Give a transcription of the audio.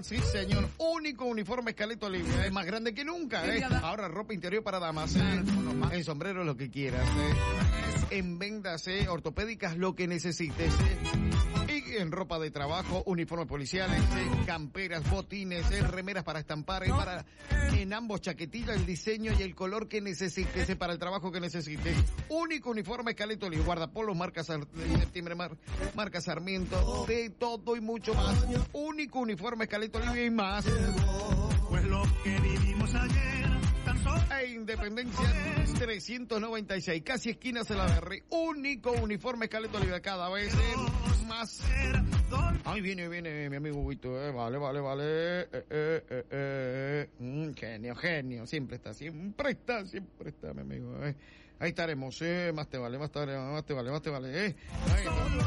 sí señor. Único uniforme Escaleta Olivia. Es más grande que nunca, Ahora ropa interior para damas, En sombrero lo que quieras, En vendas, ortopédicas lo que necesites, Y en ropa de trabajo, uniformes policiales, camperas, botines, remeras para estampar, para en ambos chaquetillas, el diseño y el color que necesites, para el trabajo que necesites. Único uniforme Escaleta Olivia. Guardapolos, marca septiembre, marca Sarmiento, de todo y mucho más. Único uniforme Escaleta Olivia y más. Pues lo que vivimos ayer, tan solo Independencia 396, casi esquina se la agarré. Único uniforme Escaleta Olivia, cada vez más. Ay, viene mi amigo Huguito, vale. Genio, siempre está, mi amigo, Ahí estaremos, más te vale, Ahí,